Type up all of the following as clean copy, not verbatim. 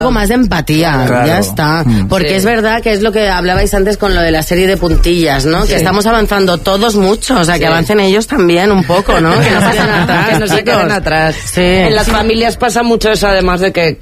Algo más de empatía, claro. Ya está. Porque es verdad que es lo que hablabais antes con lo de la serie de puntillas, ¿no? Que estamos avanzando todos mucho, o sea, que avancen ellos también un poco, ¿no? Que no pasen atrás, que no se queden atrás. En las familias pasa mucho eso, además de que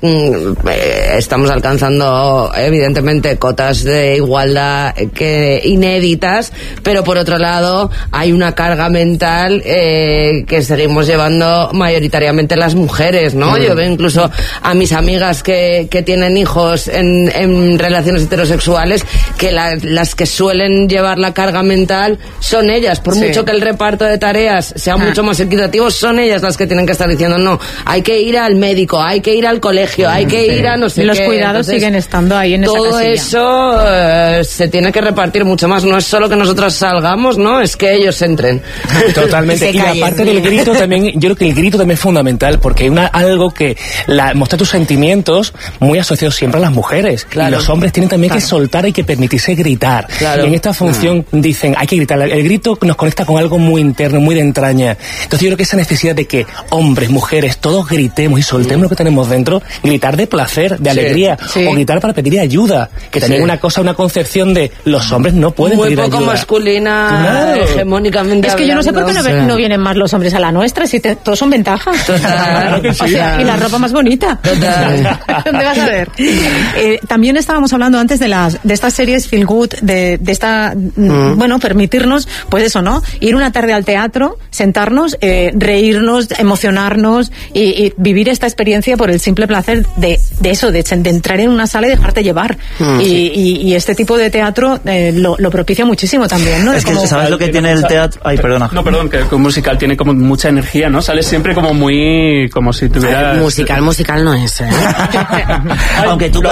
estamos alcanzando, evidentemente, cotas de igualdad que inéditas, pero por otro lado hay una carga mental que seguimos llevando mayoritariamente las mujeres, ¿no? Yo veo incluso a mis amigas que tienen hijos en relaciones heterosexuales, que las que suelen llevar la carga mental son ellas, por mucho que el reparto de tareas sea mucho más equitativo, son ellas las que tienen que estar diciendo no, hay que ir al médico, hay que ir al colegio, hay que ir a no sé los qué. Los cuidados siguen estando ahí en esa casilla. Todo eso se tiene que repartir mucho más, no es solo que nosotros salgamos, no, es que ellos entren. Totalmente. Y la parte del grito también, yo creo que el grito también es fundamental, porque hay algo que mostrar tus sentimientos muy asociados siempre a las mujeres. Claro. Y los hombres tienen también que soltar y que permitirse gritar. Claro. Y en esta función dicen, hay que gritar. El grito nos conecta con algo muy interno, muy de entraña. Entonces yo creo que esa necesidad de que hombres, mujeres, todos gritemos y soltemos lo que tenemos dentro, gritar de placer, de alegría, o gritar para pedir ayuda, que también una concepción de los hombres no pueden pedir ayuda. Muy poco masculina, hegemónicamente. Es que yo no sé por qué no vienen más los hombres a la nuestra, si todos son ventajas. Total. O sea, y la ropa más bonita. Total. ¿Dónde vas a ver? También estábamos hablando antes de estas series feel good, de esta, bueno, permitirnos, pues eso, ¿no? Ir una tarde al teatro, sentarnos, reírnos, emocionarnos y vivir esta experiencia por el simple placer de eso, de entrar en una sala y dejarte llevar. Y este tipo de teatro lo propicia muchísimo también, ¿no? Es que, ¿sabes lo que tiene el teatro? Ay, perdona. No, perdón, que un musical tiene como mucha energía, ¿no? Sale siempre como muy, como si tuvieras... Musical no es, aunque tú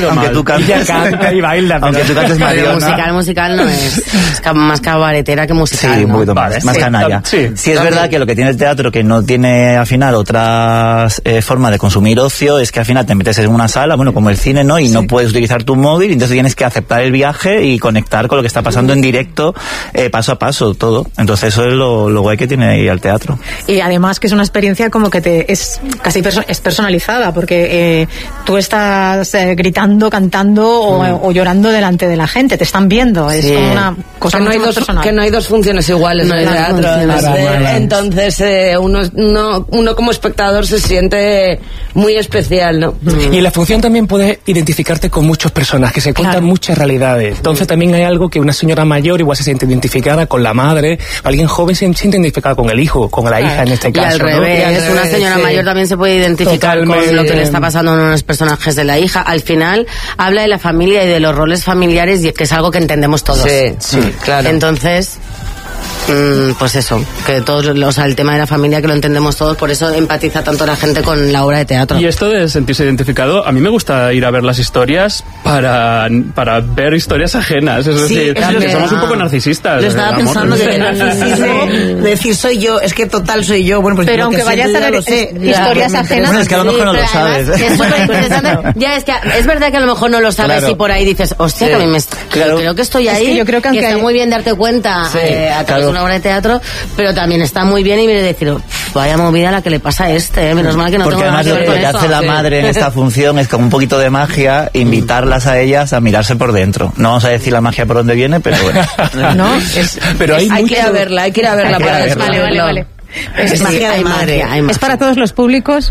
cantes y baila, aunque tú cantes Mariona. Musical no es más cabaretera que musical. Sí, un poquito más canalla. Sí, es verdad que lo que tiene el teatro, que no tiene al final otras formas de consumir ocio, es que al final te metes en una sala, bueno, como el cine, ¿no? Y no puedes utilizar tu móvil, entonces tienes que aceptar el viaje y conectar con lo que está pasando en directo, paso a paso, todo. Entonces eso es lo guay que tiene ahí el teatro. Y además que es una experiencia como que es casi es personalizada, porque tú estás gritando, cantando o llorando delante de la gente, te están viendo, es como una cosa que no hay dos funciones iguales en el teatro. Entonces uno como espectador se siente muy especial, ¿no? Y en la función también puedes identificarte con muchos personajes, se cuentan muchas realidades. Entonces también hay algo que una señora mayor igual se siente identificada con la madre, alguien joven se siente identificada con el hijo, con la hija en este caso. Y al revés, una señora mayor también se puede identificar con lo que le está pasando a uno de los personajes de la hija. Al final habla de la familia y de los roles familiares, y que es algo que entendemos todos. Sí, claro. Entonces, pues eso, que todos, o sea, el tema de la familia que lo entendemos todos, por eso empatiza tanto la gente con la obra de teatro. Y esto de sentirse identificado, a mí me gusta ir a ver las historias para ver historias ajenas, es decir, que somos un poco narcisistas. Lo estaba pensando de narcisismo, decir soy yo, es que total soy yo, bueno, pues pero aunque vayas a ver historias ajenas, bueno, es que a lo mejor no lo sabes. Es súper interesante. Ya, es que es verdad que a lo mejor no lo sabes y por ahí dices, hostia, que a mí creo que estoy ahí, yo creo que está muy bien darte cuenta a través de una obra de teatro, pero también está muy bien y decir, vaya movida la que le pasa a menos mal que no tengo nada que ver con eso. Porque además lo que hace la madre en esta función es como un poquito de magia, invitarlas a ellas a mirarse por dentro. No vamos a decir la magia por dónde viene, pero bueno. ¿No? Pero hay que ir a verla, hay que ir a verla para descubrirlo. Vale. Es magia de madre. ¿Es para todos los públicos?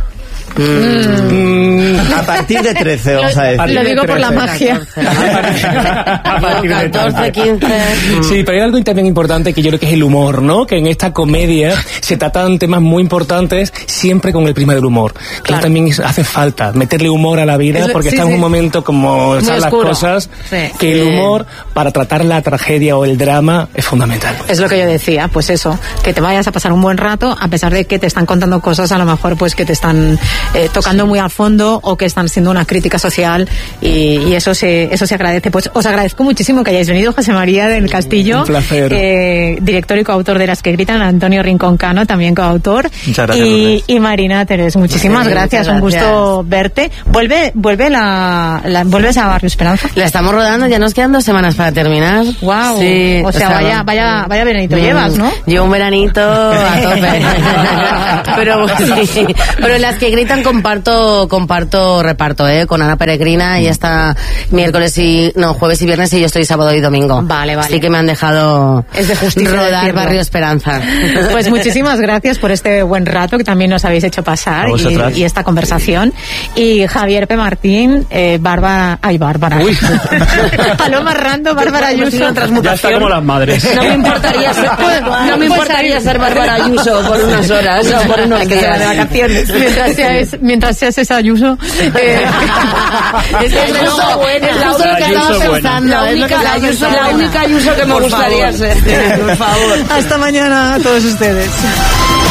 A partir de 13, vamos a decir. Lo digo por la magia. A partir de 14, 15. Sí, pero hay algo también importante que yo creo que es el humor, ¿no? Que en esta comedia se tratan temas muy importantes siempre con el prisma del humor. Claro. También hace falta meterle humor a la vida, porque está en un momento como están las cosas, que el humor para tratar la tragedia o el drama es fundamental. Es lo que yo decía, pues eso, que te vayas a pasar un buen rato, a pesar de que te están contando cosas a lo mejor pues que te están tocando muy a fondo o que están siendo una crítica social, y eso se agradece. Pues os agradezco muchísimo que hayáis venido, José María del Castillo, un placer. Director y coautor de Las que gritan, Antonio Rincón Cano, también coautor, y Marina Teres, muchísimas gracias, un gusto verte. ¿Vuelves a Barrio Esperanza? La estamos rodando, ya nos quedan 2 semanas para terminar. Wow. Sí, o sea, vaya veranito llevas, ¿no? Llevo un veranito a tope. pero Las que gritan Titan comparto reparto, con Ana Peregrina, y está jueves y viernes, y yo estoy sábado y domingo. Vale. Así que me han dejado es de justicia rodar decirlo. Barrio Esperanza. Pues muchísimas gracias por este buen rato que también nos habéis hecho pasar y esta conversación. Y Javier P. Martín, Bárbara. Paloma Rando, Bárbara Ayuso. Ya está como las madres. No me importaría ser Bárbara Ayuso por unas horas o por unos días de vacaciones. Mientras seas esa Ayuso. Es la única Ayuso que me gustaría ser. Por favor. Hasta mañana a todos ustedes.